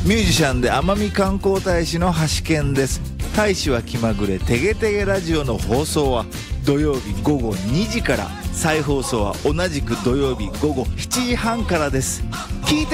ミュージシャンで奄美観光大使の橋健です。大使は気まぐれてげてげラジオの放送は土曜日午後2時から、再放送は同じく土曜日午後7時半からです。聞いて